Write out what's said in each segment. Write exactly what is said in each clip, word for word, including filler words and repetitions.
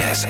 Ez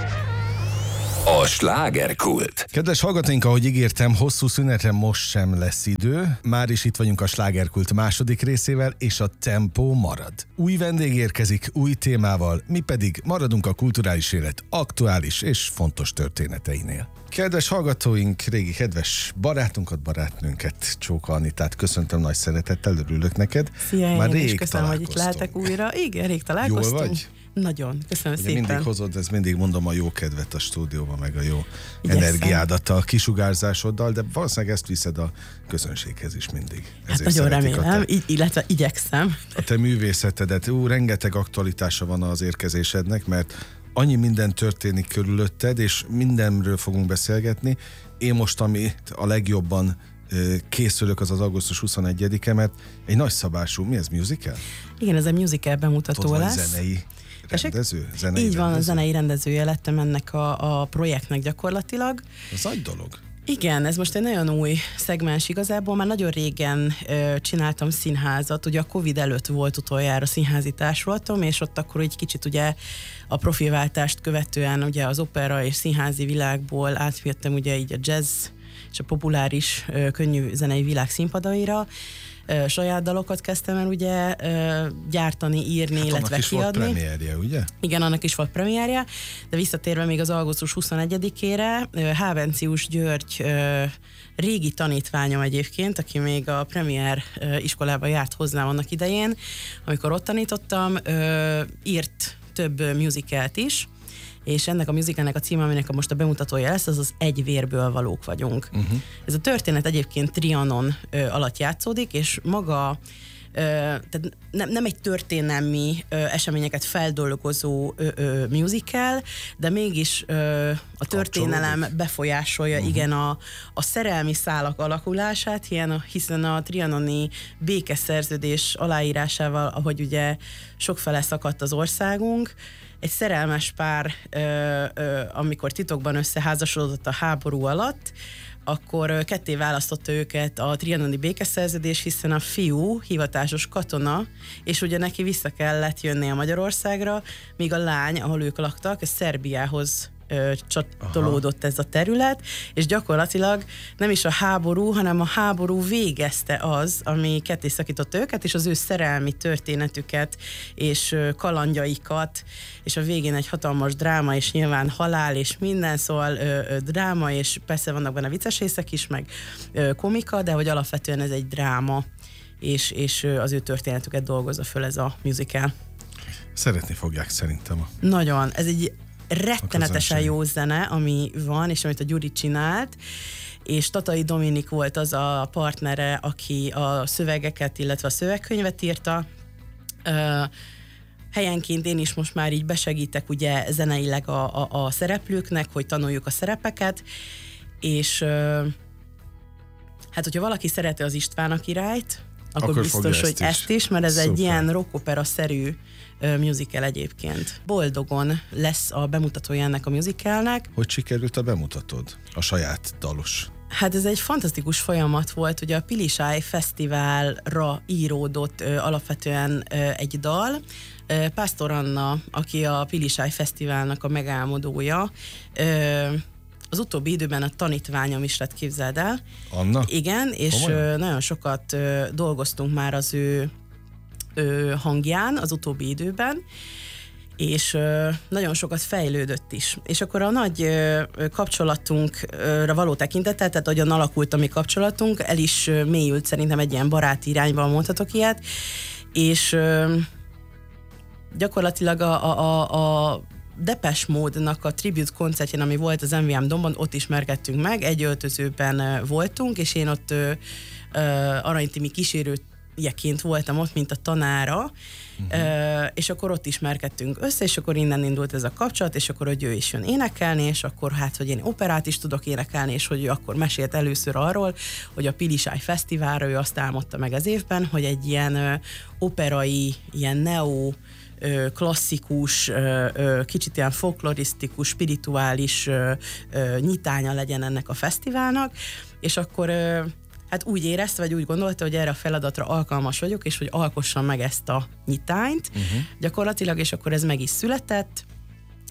a slágerkult. Kedves hallgatóink, ahogy ígértem, hosszú szünetre most sem lesz idő. Már is itt vagyunk a slágerkult második részével, és a tempó marad. Új vendég érkezik, új témával, mi pedig maradunk a kulturális élet aktuális és fontos történeteinél. Kedves hallgatóink, régi kedves barátunkat, barátnőnket, Csóka Anitát köszöntöm nagy szeretettel, örülök neked. Szia, Már én rég is köszönöm, hogy itt lehetek újra. Igen, rég találkoztunk. Jól vagy? Nagyon, köszönöm Ugye szépen. mindig hozod, ez mindig mondom, a jó kedvet a stúdióban, meg a jó Igyekszem. energiádat a kisugárzásoddal, de valószínűleg ezt viszed a közönséghez is mindig. Hát nagyon remélem, te, illetve igyekszem. A te művészetedet, ú, rengeteg aktualitása van az érkezésednek, mert annyi minden történik körülötted, és mindenről fogunk beszélgetni. Én most, ami a legjobban készülök, az az augusztus huszonegyedike, mert egy nagyszabású, mi ez, musical? Igen, ez egy musical bemutató Tudod, lesz. Zenei rendező? Zenei Így van, rendező? a zenei rendezője lettem ennek a, a projektnek gyakorlatilag. Ez nagy dolog. Igen, ez most egy nagyon új szegmens igazából. Már nagyon régen ö, csináltam színházat, ugye a Covid előtt volt utoljára színházi társulatom, és ott akkor egy kicsit ugye a profilváltást követően ugye az opera és színházi világból átjöttem ugye így a jazz és a populáris ö, könnyű zenei világ színpadaira. Ö, saját dalokat kezdtem el ugye ö, gyártani, írni, Hát illetve annak is kiadni. volt premierje, ugye? Igen, annak is volt premierje, de visszatérve még az augusztus huszonegyedikére, Hávencius György ö, régi tanítványom egyébként, aki még a premier ö, iskolába járt hozzám annak idején, amikor ott tanítottam, ö, írt több musicalt is, és ennek a musicalnek a címe, aminek a most a bemutatója lesz, az az Egy vérből valók vagyunk. Uh-huh. Ez a történet egyébként Trianon ö, alatt játszódik, és maga ö, tehát nem, nem egy történelmi ö, eseményeket feldolgozó ö, ö, musical, de mégis ö, a történelem Kapcsolódik. befolyásolja uh-huh. igen a, a szerelmi szálak alakulását, hiszen, hiszen a trianoni békeszerződés aláírásával, ahogy ugye sokfele szakadt az országunk, egy szerelmes pár, ö, ö, amikor titokban összeházasodott a háború alatt, akkor ö, ketté választotta őket a trianoni békeszerződés, hiszen a fiú hivatásos katona, és ugye neki vissza kellett jönnie Magyarországra, míg a lány, ahol ők laktak, Szerbiához ö, csatolódott ez a terület, és gyakorlatilag nem is a háború, hanem a háború végezte az, ami ketté szakította őket, és az ő szerelmi történetüket, és ö, kalandjaikat, és a végén egy hatalmas dráma, és nyilván halál, és minden, szóval ö, ö, dráma, és persze vannak benne vicces részek is, meg ö, komika, de hogy alapvetően ez egy dráma, és, és ö, az ő történetüket dolgozza föl ez a musical. Szeretni fogják szerintem. Nagyon, ez egy rettenetesen jó zene, ami van, és amit a Gyuri csinált, és Tatai Dominik volt az a partnere, aki a szövegeket, illetve a szövegkönyvet írta. Uh, helyenként én is most már így besegítek ugye zeneileg a, a, a szereplőknek, hogy tanuljuk a szerepeket, és uh, hát hogyha valaki szereti az István a királyt, akkor, akkor biztos, hogy ezt is. ezt is, mert ez Szuper. Egy ilyen rockopera-szerű uh, musical egyébként. Boldogon lesz a bemutatója ennek a musicalnek. Hogy sikerült a bemutatod? A saját dalos. Hát ez egy fantasztikus folyamat volt, ugye a Pilisay Fesztiválra íródott ö, alapvetően ö, egy dal. Ö, Pásztor Anna, aki a Pilisay Fesztiválnak a megálmodója, ö, az utóbbi időben a tanítványom is lett, képzeld el. Anna? Igen, és ö, nagyon sokat ö, dolgoztunk már az ő ö, hangján az utóbbi időben, és ö, nagyon sokat fejlődött is. És akkor a nagy ö, kapcsolatunkra való tekintettel, tehát ahogyan alakult a mi kapcsolatunk, el is ö, mélyült szerintem egy ilyen baráti irányban, mondhatok ilyet, és ö, gyakorlatilag a, a, a, a Depeche Mode-nak a tribute koncertjén, ami volt az em vé em Domban, ott ismerkedtünk meg, egy öltözőben ö, voltunk, és én ott ö, ö, Arany Timi kísérőjeként voltam ott, mint a tanára, uh-huh. ö, és akkor ott ismerkedtünk össze, és akkor innen indult ez a kapcsolat, és akkor, hogy ő is jön énekelni, és akkor hát, hogy én operát is tudok énekelni, és hogy ő akkor mesélt először arról, hogy a Pilisay Fesztiválra ő azt álmodta meg az évben, hogy egy ilyen ö, operai, ilyen neo klasszikus, kicsit ilyen folklorisztikus, spirituális nyitánya legyen ennek a fesztiválnak, és akkor hát úgy érezte, vagy úgy gondolta, hogy erre a feladatra alkalmas vagyok, és hogy alkossam meg ezt a nyitányt uh-huh. gyakorlatilag, és akkor ez meg is született,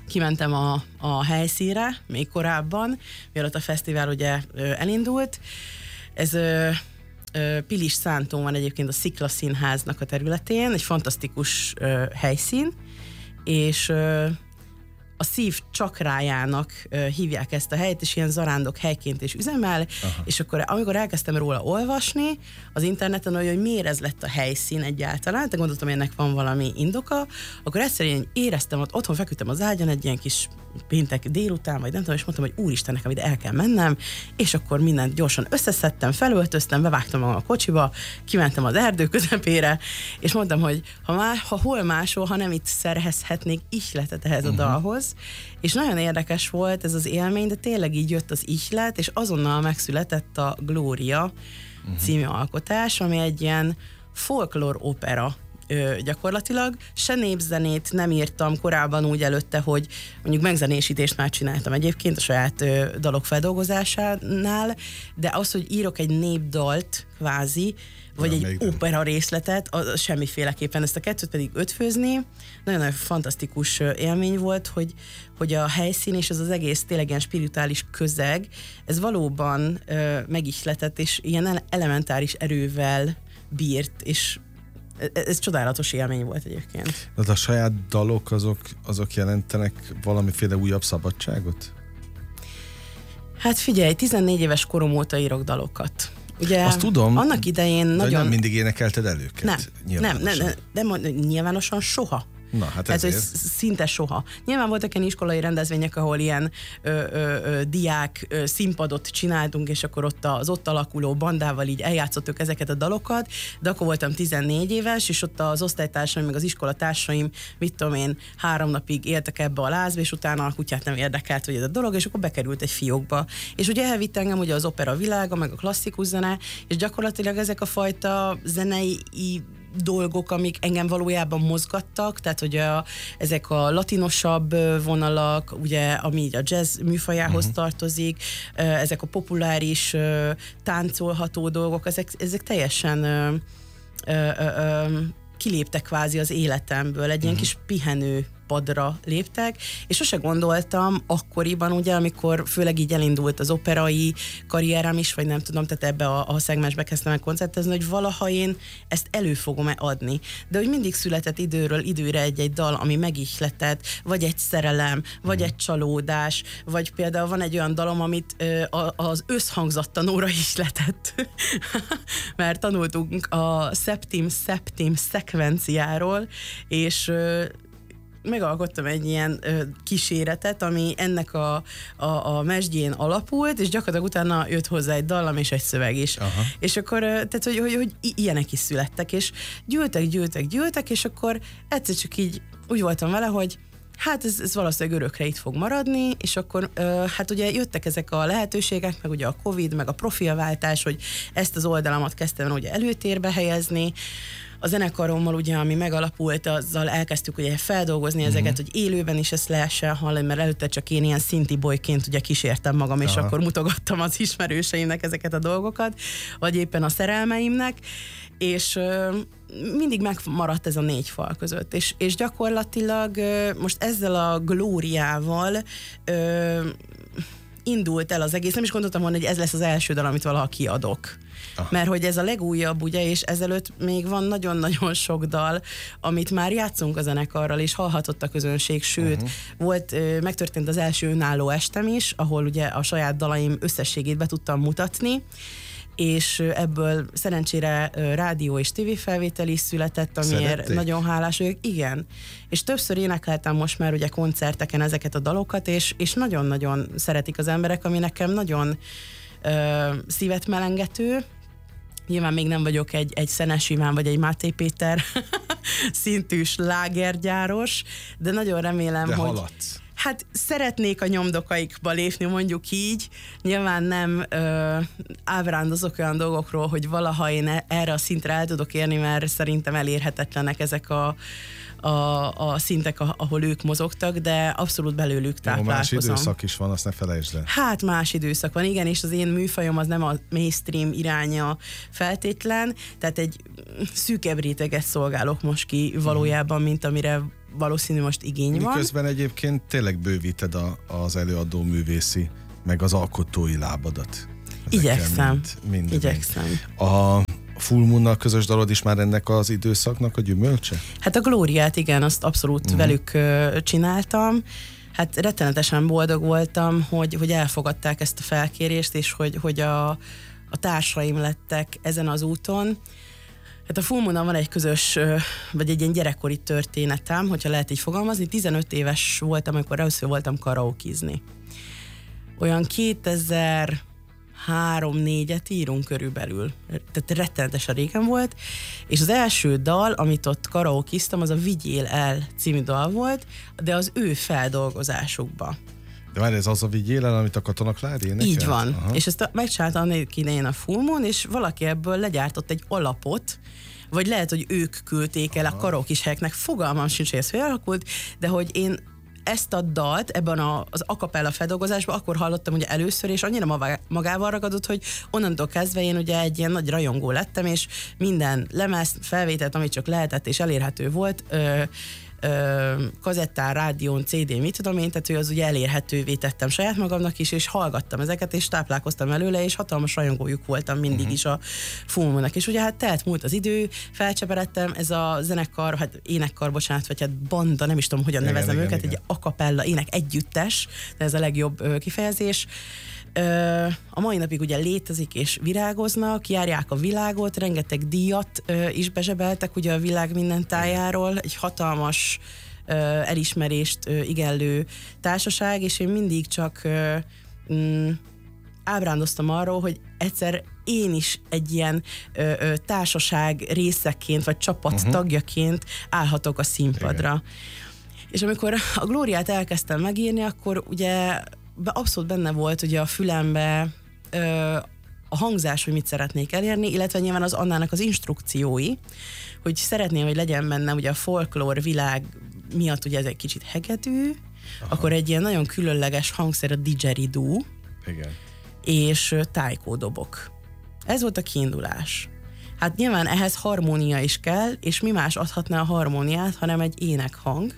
kimentem a, a helyszínre, még korábban, mielőtt a fesztivál ugye elindult. Ez ö, ö, Pilis Szántón van egyébként a Szikla Színháznak a területén, egy fantasztikus ö, helyszín, és ö, a szív csakrájának uh, hívják ezt a helyet, és ilyen zarándok helyként is üzemel, aha. És akkor amikor elkezdtem róla olvasni az interneten, hogy miért ez lett a helyszín egyáltalán, te gondoltam, hogy ennek van valami indoka, akkor egyszerűen éreztem, hogy otthon feküdtem az ágyon egy ilyen kis péntek délután, vagy nem tudom, és mondtam, hogy úristen, nekem ide el kell mennem, és akkor mindent gyorsan összeszedtem, felöltöztem, bevágtam magam a kocsiba, kimentem az erdő közepére, és mondtam, hogy ha, má, ha hol máshol, ha nem itt szerezhetnék ihletet ehhez uh-huh. a dalhoz, és nagyon érdekes volt ez az élmény, de tényleg így jött az ihlet, és azonnal megszületett a Glória uh-huh. című alkotás, ami egy ilyen folklór opera Ö, gyakorlatilag. Se népzenét nem írtam korábban úgy előtte, hogy mondjuk megzenésítést már csináltam egyébként a saját ö, dalok feldolgozásánál, de az, hogy írok egy népdalt kvázi, vagy ja, egy opera részletet, az semmiféleképpen, ezt a kettőt pedig ötvözni. Nagyon-nagyon fantasztikus élmény volt, hogy, hogy a helyszín és ez az egész tényleg ilyen spirituális közeg, ez valóban ö, megihletett, és ilyen elementáris erővel bírt, és ez csodálatos élmény volt egyébként. De a saját dalok azok, azok jelentenek valamiféle újabb szabadságot? Hát figyelj, tizennégy éves korom óta írok dalokat. Ugye, azt tudom, annak idején nagyon... nem mindig énekelted el őket. Nem, nem, nem, nem, nem, nyilvánosan soha. Na, hát Tehát, ezért. Szinte soha. Nyilván voltak ilyen iskolai rendezvények, ahol ilyen ö, ö, ö, diák ö, színpadot csináltunk, és akkor ott az ott alakuló bandával így eljátszottuk ezeket a dalokat, de akkor voltam tizennégy éves, és ott az osztálytársaim, meg az iskolatársaim, mit tudom én, három napig éltek ebbe a lázba, és utána a kutyát nem érdekelt, hogy ez a dolog, és akkor bekerült egy fiókba. És ugye elvitt engem ugye az opera világa, meg a klasszikus zene, és gyakorlatilag ezek a fajta zenei dolgok, amik engem valójában mozgattak, tehát hogy a, ezek a latinosabb vonalak, ugye, ami a jazz műfajához uh-huh. tartozik, ezek a populáris táncolható dolgok, ezek, ezek teljesen ö, ö, ö, kiléptek kvázi az életemből, egy uh-huh. ilyen kis pihenő padra léptek, és sose gondoltam akkoriban, ugye, amikor főleg így elindult az operai karrierem is, vagy nem tudom, tehát ebbe a, a szegmensbe kezdtem el koncertezni, hogy valaha én ezt elő fogom-e adni. De hogy mindig született időről időre egy-egy dal, ami megihletett, vagy egy szerelem, vagy egy csalódás, vagy például van egy olyan dalom, amit ö, a, az összhangzattanóra ihletett. Mert tanultunk a septim-septim szekvenciáról, és ö, megalkottam egy ilyen ö, kíséretet, ami ennek a, a, a mesdjén alapult, és gyakorlatilag utána jött hozzá egy dallam és egy szöveg is. Aha. És akkor, ö, tehát, hogy, hogy, hogy ilyenek is születtek, és gyűltek, gyűltek, gyűltek, és akkor egyszer csak így úgy voltam vele, hogy hát ez, ez valószínűleg örökre itt fog maradni, és akkor ö, hát ugye jöttek ezek a lehetőségek, meg ugye a Covid, meg a profilváltás, hogy ezt az oldalamat kezdtem ugye előtérbe helyezni. A zenekarommal ugye, ami megalapult, azzal elkezdtük ugye feldolgozni uh-huh. ezeket, hogy élőben is ezt lehessen hallani, mert előtte csak én ilyen szinti boyként ugye kísértem magam, és aha. akkor mutogattam az ismerőseimnek ezeket a dolgokat, vagy éppen a szerelmeimnek, és ö, mindig megmaradt ez a négy fal között, és, és gyakorlatilag ö, most ezzel a glóriával ö, indult el az egész, nem is gondoltam volna, hogy ez lesz az első dal, amit valaha kiadok. Ah. Mert hogy ez a legújabb, ugye, és ezelőtt még van nagyon-nagyon sok dal, amit már játszunk a zenekarral, és hallhatott a közönség, sőt, uh-huh. volt, megtörtént az első önálló estem is, ahol ugye a saját dalaim összességét be tudtam mutatni, és ebből szerencsére rádió és tévéfelvétel is született, amiért Szerették? Nagyon hálás vagyok. Igen. És többször énekeltem most már ugye koncerteken ezeket a dalokat, és, és nagyon-nagyon szeretik az emberek, ami nekem nagyon ö, szívet melengető. Nyilván még nem vagyok egy, egy Szenes Iván vagy egy Máté Péter szintű slágergyáros, de nagyon remélem, de hogy... haladsz. Hát szeretnék a nyomdokaikba lépni, mondjuk így. Nyilván nem ö, ábrándozok olyan dolgokról, hogy valaha én erre a szintre el tudok érni, mert szerintem elérhetetlenek ezek a, a, a szintek, ahol ők mozogtak, de abszolút belőlük táplálkozom. Más időszak is van, azt ne felejtsd el. Hát más időszak van, igen, és az én műfajom az nem a mainstream iránya feltétlen, tehát egy szűkebb réteget szolgálok most ki valójában, mint amire valószínű most igény van. Miközben egyébként tényleg bővíted a, az előadó művészi, meg az alkotói lábadat. Ezekkel Igyekszem. Mind, mind, Igyekszem. Mind. A Full Moon-nal közös dalod is már ennek az időszaknak a gyümölcse? Hát a Glóriát, igen, azt abszolút mm. velük uh, csináltam. Hát rettenetesen boldog voltam, hogy, hogy elfogadták ezt a felkérést, és hogy, hogy a, a társaim lettek ezen az úton. Hát a Full Moon-nal van egy közös, vagy egy ilyen gyerekkori történetem, hogyha lehet így fogalmazni. tizenöt éves voltam, amikor először voltam karaokizni. Olyan kétezer-három-négyet írunk körülbelül. Tehát rettenetesen régen volt. És az első dal, amit ott karaokiztam, az a Vigyél el című dal volt, de az ő feldolgozásukba. De már ez az a Vigyél el, amit a Katona Klári énekelt? Így van. Aha. És ezt megcsinálta annak idején a Full Moon, és valaki ebből legyártott egy alapot, vagy lehet, hogy ők küldték el Aha. a karaokis helyeknek, fogalmam sincs, hogy ez hogy alakult, de hogy én ezt a dalt ebben a, az a cappella feldolgozásban akkor hallottam ugye először, és annyira magával ragadott, hogy onnantól kezdve én ugye egy ilyen nagy rajongó lettem, és minden lemez, felvételt, amit csak lehetett és elérhető volt, ö, ö, kazettán, rádión, cé dén, mit tudom én, tehát ő az ugye elérhetővé tettem saját magamnak is, és hallgattam ezeket, és táplálkoztam előle, és hatalmas rajongójuk voltam mindig uh-huh. is a Full Moon-nak. És ugye hát telt múlt az idő, felcseperedtem, ez a zenekar, hát énekkar, bocsánat, vagy hát banda, nem is tudom, hogyan igen, nevezem igen, őket, igen. Egy a cappella ének együttes, de ez a legjobb ö, kifejezés. Ö, a mai napig ugye létezik és virágoznak, járják a világot, rengeteg díjat ö, is bezsebeltek ugye a világ minden tájáról, egy hatalmas ö, elismerést ö, igellő társaság, és én mindig csak ö, mm, ábrándoztam arról, hogy egyszer én is egy ilyen ö, ö, társaság részeként, vagy csapat uh-huh. tagjaként állhatok a színpadra. Igen. És amikor a Glóriát elkezdtem megírni, akkor ugye abszolút benne volt ugye a fülembe ö, a hangzás, hogy mit szeretnék elérni, illetve nyilván az Annának az instrukciói, hogy szeretném, hogy legyen benne ugye a folklór világ miatt ugye ez egy kicsit hegedű, aha. akkor egy ilyen nagyon különleges hangszer a didgeridoo, igen. és tájkódobok. Ez volt a kiindulás. Hát nyilván ehhez harmónia is kell, és mi más adhatná a harmóniát, hanem egy énekhang.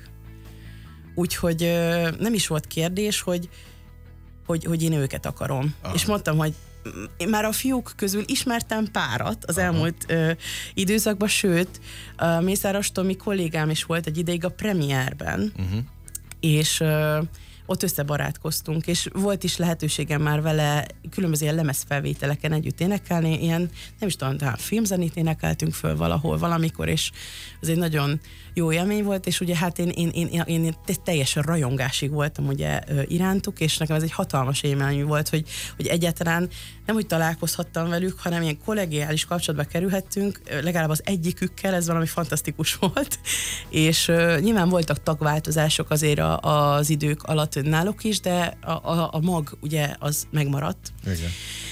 Úgyhogy ö, nem is volt kérdés, hogy Hogy, hogy én őket akarom. Aha. És mondtam, hogy én már a fiúk közül ismertem párat az Aha. elmúlt ö, időszakban, sőt, a Mészáros Tomi kollégám is volt egy ideig a premierben, uh-huh. és ö, ott összebarátkoztunk, és volt is lehetőségem már vele különböző ilyen lemezfelvételeken együtt énekelni, ilyen, nem is tudom, talán filmzenét énekeltünk föl valahol, valamikor, és ez egy nagyon jó élmény volt, és ugye hát én, én, én, én, én teljesen rajongásig voltam ugye irántuk, és nekem ez egy hatalmas élmény volt, hogy, hogy egyáltalán nem úgy találkozhattam velük, hanem ilyen kollegiális kapcsolatba kerülhettünk, legalább az egyikükkel, ez valami fantasztikus volt, és uh, nyilván voltak tagváltozások azért a, az idők alatt náluk is, de a, a, a mag ugye az megmaradt. Igen.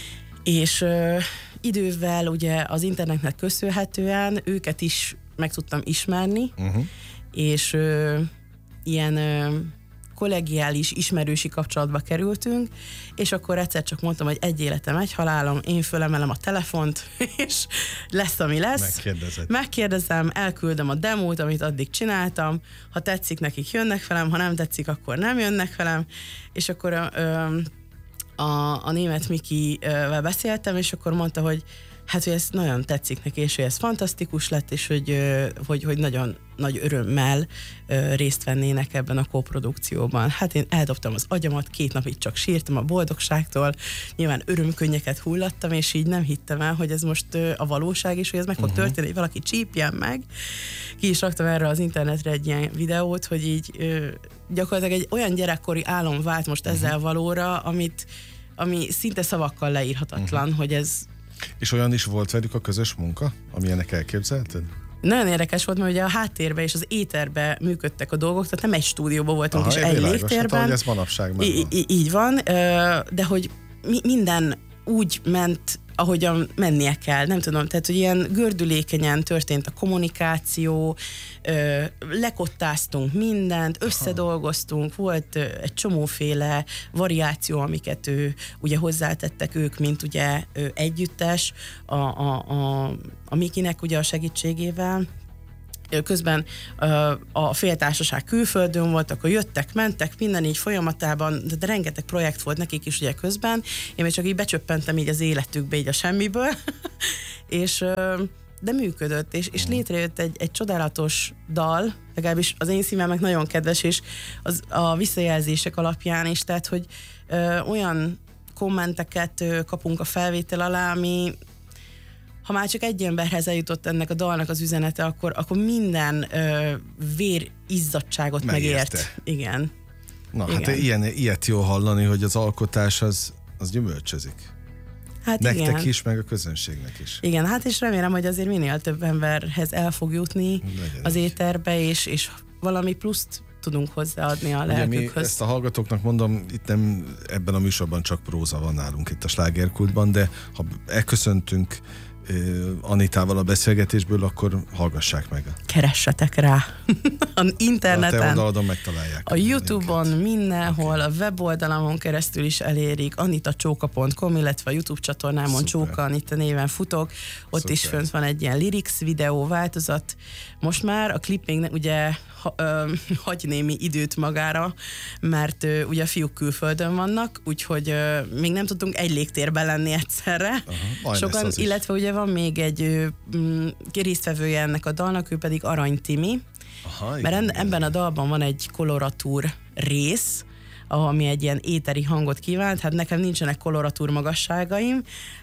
És uh, idővel ugye az internetnek köszönhetően őket is meg tudtam ismerni, uh-huh. és ö, ilyen ö, kollegiális, ismerősi kapcsolatba kerültünk, és akkor egyszer csak mondtam, hogy egy életem, egy halálom, én fölemelem a telefont, és lesz, ami lesz. Megkérdezed. Megkérdezem, elküldöm a demót, amit addig csináltam, ha tetszik, nekik jönnek velem, ha nem tetszik, akkor nem jönnek velem, és akkor ö, a, a német Mikivel beszéltem, és akkor mondta, hogy hát, hogy ez nagyon tetszik neki, és hogy ez fantasztikus lett, és hogy, hogy, hogy nagyon nagy örömmel részt vennének ebben a koprodukcióban. Hát én eldobtam az agyamat, két napig csak sírtam a boldogságtól, nyilván örömkönnyeket hullattam, és így nem hittem el, hogy ez most a valóság, és hogy ez meg fog uh-huh. történni, hogy valaki csípjen meg. Ki is raktam erre az internetre egy ilyen videót, hogy így gyakorlatilag egy olyan gyerekkori álom vált most ezzel uh-huh. valóra, amit, ami szinte szavakkal leírhatatlan, uh-huh. hogy ez. És olyan is volt velük a közös munka, amilyenek elképzelted? Nagyon érdekes volt, mert ugye a háttérben és az éterben működtek a dolgok, tehát nem egy stúdióban voltunk, aha, és egy világos, légtérben. Hát, ez manapság már van. Í- így van, de hogy minden úgy ment, ahogyan mennie kell, nem tudom, tehát, hogy ilyen gördülékenyen történt a kommunikáció, ö, lekottáztunk mindent, összedolgoztunk, volt ö, egy csomóféle variáció, amiket ő, ugye hozzátettek ők, mint ugye ö, együttes, a, a, a, a Mikinek ugye a segítségével, közben a féltársaság külföldön volt, akkor jöttek, mentek, minden így folyamatában, de rengeteg projekt volt nekik is ugye közben. Én még csak így becsöppentem így az életükbe, így a semmiből, és de működött, és, és létrejött egy, egy csodálatos dal, legalábbis az én szívemnek nagyon kedves, és az, a visszajelzések alapján is, tehát, hogy ö, olyan kommenteket ö, kapunk a felvétel alá, ami ha már csak egy emberhez eljutott ennek a dalnak az üzenete, akkor, akkor minden ö, vér izzadtságot megérte. Megért. Igen. Na, Igen. hát ilyen, ilyet jó hallani, hogy az alkotás az, az gyümölcsözik. Hát nektek igen. is, meg a közönségnek is. Igen, hát és remélem, hogy azért minél több emberhez el fog jutni Legyen az így. éterbe, és, és valami pluszt tudunk hozzáadni a Ugye mi lelkükhöz. ezt a hallgatóknak mondom, itt nem ebben a műsorban csak próza van nálunk itt a Slágerkultban, de ha elköszöntünk Anitával a beszélgetésből, akkor hallgassák meg. Keressetek rá a interneten, A te oldaladon megtalálják. a YouTube-on, mindenhol, a weboldalamon keresztül is elérik, anitacsóka pont com, illetve a YouTube csatornámon Szuper. Csóka Anita néven futok, ott Szuper. is fönt van egy ilyen lyrics videó változat. Most már a klip még ugye ha, ö, hagy némi időt magára, mert ö, ugye a fiúk külföldön vannak, úgyhogy ö, még nem tudtunk egy légtérben lenni egyszerre. Aha, Sokan, illetve ugye van még egy ö, m, résztvevője ennek a dalnak, ő pedig Arany Timi, Aha, mert igen, en, igen. ebben a dalban van egy koloratúr rész, ami egy ilyen éteri hangot kívánt. Hát nekem nincsenek koloratúr magasságaim,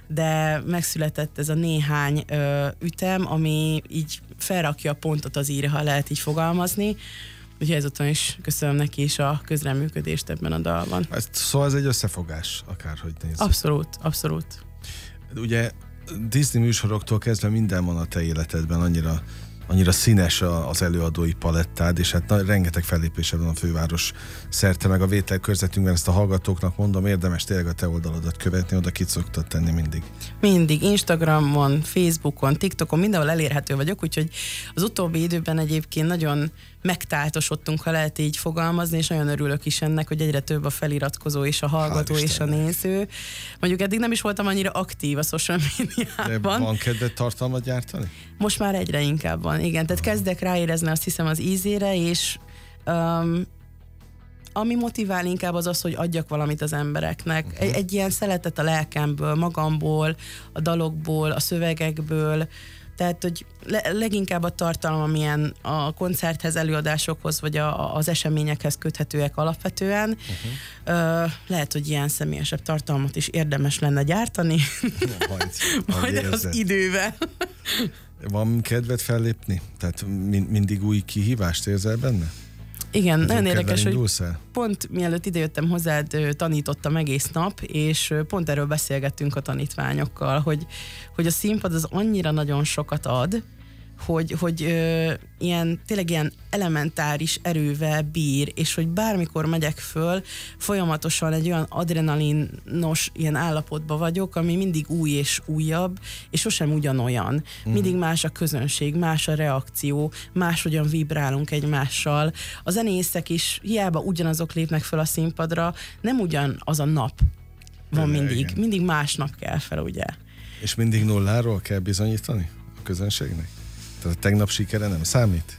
de megszületett ez a néhány ö, ütem, ami így felrakja a pontot az íre, ha lehet így fogalmazni. Úgyhogy ezután is köszönöm neki is a közreműködést ebben a dalban. Ez, szóval ez egy összefogás, akárhogy nézzük. Abszolút, abszolút. Ugye Disney műsoroktól kezdve minden van a te életedben, annyira, annyira színes a, az előadói palettád, és hát na, rengeteg fellépésed van a főváros szerte, meg a vételkörzetünkben, ezt a hallgatóknak mondom, érdemes tényleg a te oldaladat követni, oda kit szoktad tenni mindig. Mindig Instagramon, Facebookon, TikTokon, mindenhol elérhető vagyok, úgyhogy az utóbbi időben egyébként nagyon megtáltosodtunk, ha lehet így fogalmazni, és nagyon örülök is ennek, hogy egyre több a feliratkozó és a hallgató Hál' és a Istennek. néző. Mondjuk eddig nem is voltam annyira aktív a social De médiában. van kedved tartalmat gyártani? Most már egyre inkább van, igen. Tehát kezdek ráérezni azt hiszem az ízére, és um, ami motivál inkább az az, hogy adjak valamit az embereknek. Uh-huh. Egy, egy ilyen szeletet a lelkemből, magamból, a dalokból, a szövegekből. Tehát, hogy le, leginkább a tartalom, amilyen a koncerthez, előadásokhoz, vagy a, az eseményekhez köthetőek alapvetően. Uh-huh. Ö, lehet, hogy ilyen személyesebb tartalmat is érdemes lenne gyártani. Ja, majd, Majd az érzed. idővel. Van kedved fellépni? Tehát min- mindig új kihívást érzel benne? Igen, Ez nagyon jó érdekes, kedvel hogy indulsz el? pont mielőtt idejöttem hozzád, ö, tanítottam egész nap, és ö, pont erről beszélgettünk a tanítványokkal, hogy, hogy a színpad az annyira nagyon sokat ad, hogy, hogy ö, ilyen, tényleg ilyen elementáris erővel bír, és hogy bármikor megyek föl, folyamatosan egy olyan adrenalinos ilyen állapotban vagyok, ami mindig új és újabb, és sosem ugyanolyan. Mindig más a közönség, más a reakció, máshogyan vibrálunk egymással. A zenészek is hiába ugyanazok lépnek föl a színpadra, nem ugyanaz a nap van Igen, mindig. igen. Mindig más nap kell fel, ugye? És mindig nulláról kell bizonyítani a közönségnek? Tehát a tegnap sikere nem számít?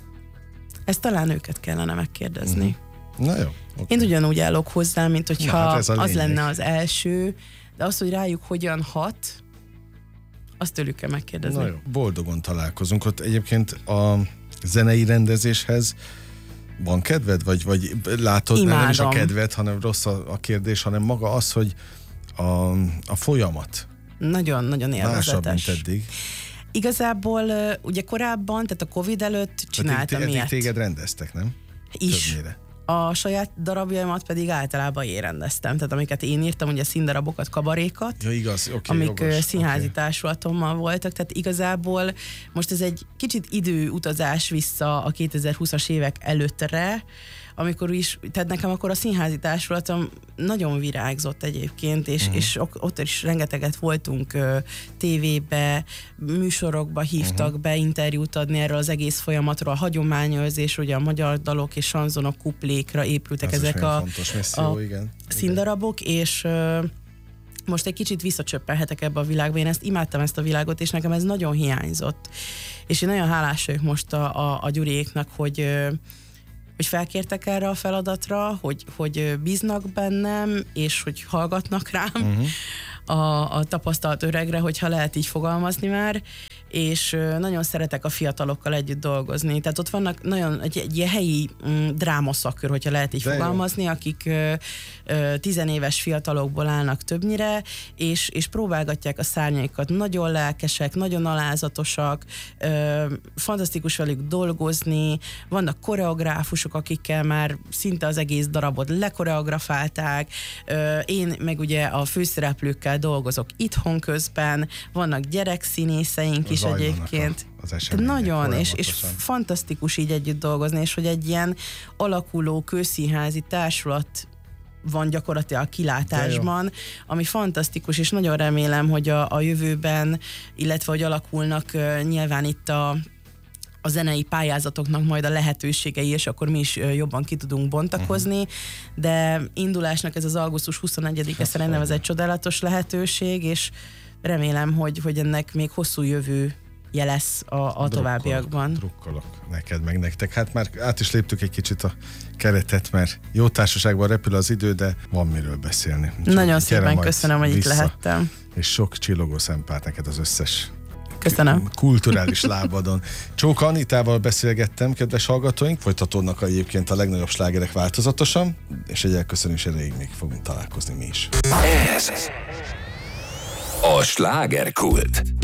Ezt talán őket kellene megkérdezni. Uh-huh. Na jó. Okay. Én ugyanúgy állok hozzá, mint hogyha Na, hát ez a az lényeg. lenne az első, de az, hogy rájuk hogyan hat, azt tőlük kell megkérdezni. Na jó, boldogon találkozunk. Ott egyébként a zenei rendezéshez van kedved? Vagy, vagy látod, nem, nem is a Imádom. kedved, hanem rossz a, a kérdés, hanem maga az, hogy a, a folyamat Nagyon-nagyon másabb, élvezetes. mint eddig. Igazából ö, ugye korábban, tehát a Covid előtt csináltam Tehát eddig ilyet téged rendeztek, nem? is. Többnyire. A saját darabjaimat pedig általában én rendeztem. Tehát amiket én írtam, ugye színdarabokat, kabarékat, Ja, igaz, oké, okay, amik jogos. ö, színházi okay. társulatommal voltak, tehát igazából most ez egy kicsit időutazás vissza a kétezer-húszas évek előttre, amikor is, tehát nekem akkor a színházi társulatom nagyon virágzott egyébként, és, uh-huh. és ott is rengeteget voltunk ö, tévébe, műsorokba hívtak uh-huh. be interjút adni erről az egész folyamatról, a hagyományőrzés, ugye a magyar dalok és sanzonok kuplékra épültek Ez ezek is a, fontos misszió, a igen. színdarabok, és ö, most egy kicsit visszacsöppelhetek ebbe a világba. Én ezt imádtam, ezt a világot, és nekem ez nagyon hiányzott. És én nagyon hálás vagyok most a, a, a Gyuriéknak, hogy, hogy felkértek erre a feladatra, hogy, hogy bíznak bennem, és hogy hallgatnak rám uh-huh. a, a tapasztalt öregre, hogyha lehet így fogalmazni már, és nagyon szeretek a fiatalokkal együtt dolgozni. Tehát ott vannak nagyon egy, egy ilyen helyi mm, drámaszakör, hogyha lehet így De fogalmazni, jó. akik ö, ö, tizenéves fiatalokból állnak többnyire, és, és próbálgatják a szárnyaikat. Nagyon lelkesek, nagyon alázatosak, ö, fantasztikus velük dolgozni, vannak koreográfusok, akikkel már szinte az egész darabot lekoreografálták, ö, én meg ugye a főszereplőkkel dolgozok itthon közben, vannak gyerekszínészeink is, is egyébként. Nagyon, és, és fantasztikus így együtt dolgozni, és hogy egy ilyen alakuló kőszínházi társulat van gyakorlatilag kilátásban, ami fantasztikus, és nagyon remélem, hogy a, a jövőben, illetve hogy alakulnak uh, nyilván itt a a zenei pályázatoknak majd a lehetőségei, és akkor mi is jobban ki tudunk bontakozni, de indulásnak ez az augusztus huszonegyedike szerintem ez egy csodálatos lehetőség, és remélem, hogy, hogy ennek még hosszú jövő lesz a, a továbbiakban. Drukkolok neked, meg nektek. Hát már át is léptük egy kicsit a keretet, mert jó társaságban repül az idő, de van miről beszélni. Úgyhogy nagyon szépen köszönöm, hogy itt lehettem. És sok csillogó szempárt neked az összes Köszönöm. kulturális lábadon. Csóka Anitával beszélgettem, kedves hallgatóink, folytatódnak egyébként a legnagyobb slágerek változatosan, és egy elköszönés erejéig még fogunk találkozni mi is. Ez a Slágerkult.